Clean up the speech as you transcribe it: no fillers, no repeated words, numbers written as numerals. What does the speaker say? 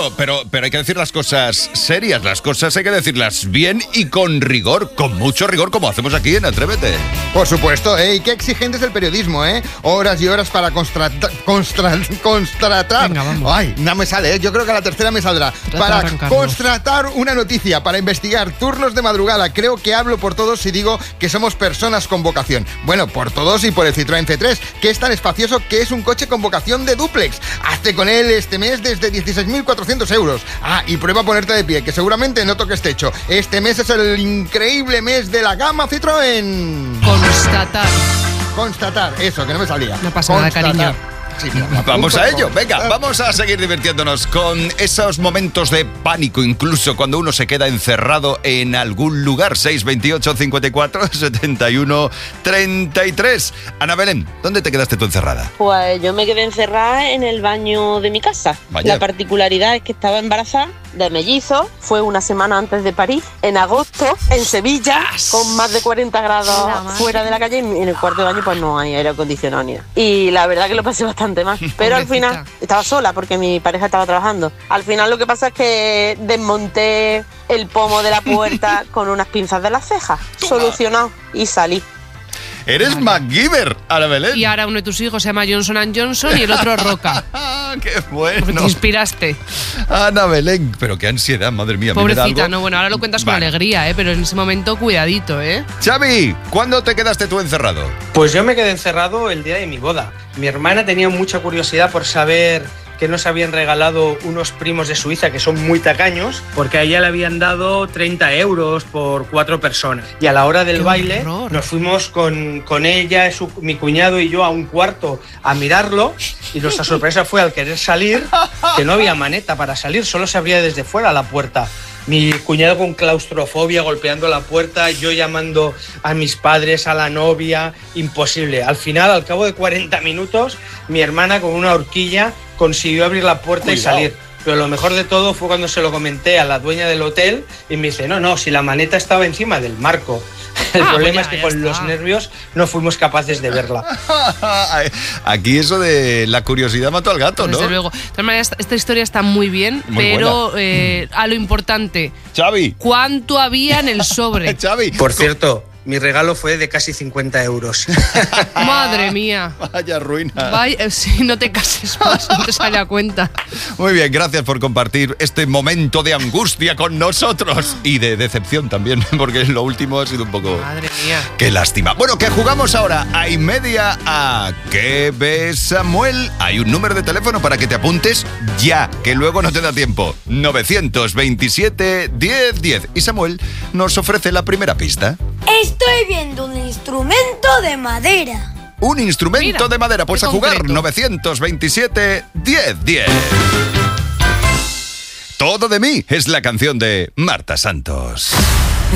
pero hay que decir las cosas serias, las cosas hay que decirlas bien y con rigor, con mucho rigor, como hacemos aquí en Atrévete. Por supuesto, y qué exigente es el periodismo, horas y horas para constatar. Venga, vamos. Ay, no me sale, yo creo que a la tercera me saldrá. Para constatar una noticia, para investigar, turnos de madrugada. Creo que hablo por todos si digo que somos personas con vocación. Bueno, por todos y por el Citroën C3, que es tan espacioso que es un coche con vocación de dúplex. Hazte con él este mes desde 16.400 euros. Y prueba a ponerte de pie, que seguramente no toques techo. Este mes es el increíble mes de la gama Citroën. Constatar, eso, que no me salía. No pasa nada, cariño. Sí, vamos a ello, venga, vamos a seguir divirtiéndonos con esos momentos de pánico, incluso cuando uno se queda encerrado en algún lugar. 628 54 71 33. Ana Belén, ¿dónde te quedaste tú encerrada? Pues yo me quedé encerrada en el baño de mi casa. Vaya. La particularidad es que estaba embarazada de mellizos. Fue una semana antes de París, en agosto, en Sevilla, con más de 40 grados fuera de la calle. En el cuarto de baño pues no hay aire acondicionado ni nada. Y la verdad que lo pasé bastante mal. Pero al final estaba sola porque mi pareja estaba trabajando. Al final lo que pasa es que desmonté el pomo de la puerta con unas pinzas de las cejas. Solucionado. Y salí. Eres MacGyver, Ana Belén. Y ahora uno de tus hijos se llama Johnson & Johnson y el otro Roca. ¡Qué bueno! Porque te inspiraste. Ana Belén, pero qué ansiedad, madre mía. Pobrecita, no, bueno, ahora lo cuentas con alegría, pero en ese momento cuidadito, Xavi, ¿cuándo te quedaste tú encerrado? Pues yo me quedé encerrado el día de mi boda. Mi hermana tenía mucha curiosidad por saber que nos habían regalado unos primos de Suiza que son muy tacaños, porque a ella le habían dado 30 euros por 4 personas. Y a la hora del baile nos fuimos con ella, mi cuñado y yo a un cuarto a mirarlo, y nuestra sorpresa fue al querer salir, que no había maneta para salir, solo se abría desde fuera la puerta. Mi cuñado con claustrofobia golpeando la puerta, yo llamando a mis padres, a la novia, imposible. Al final, al cabo de 40 minutos, mi hermana con una horquilla consiguió abrir la puerta y salir. Pero lo mejor de todo fue cuando se lo comenté a la dueña del hotel y me dice, no, si la maneta estaba encima del marco. El problema es que con los nervios no fuimos capaces de verla. Aquí eso de la curiosidad mató al gato, ¿no? Desde luego. De todas maneras, esta historia está muy bien, pero a lo importante. Xavi. ¿Cuánto había en el sobre? Xavi. Por cierto, mi regalo fue de casi 50 euros. Madre mía. Vaya ruina. Vaya, si no te cases más, no te sale a cuenta. Muy bien, gracias por compartir este momento de angustia con nosotros. Y de decepción también, porque lo último ha sido un poco... Madre mía. Qué lástima. Bueno, que jugamos ahora a y media a ¿Qué ves, Samuel? Hay un número de teléfono para que te apuntes ya, que luego no te da tiempo. 927 10 10. Y Samuel nos ofrece la primera pista. Estoy viendo un instrumento de madera. Un instrumento de madera. Pues a jugar. Concreto. 927 10 10. Todo de mí es la canción de Marta Santos.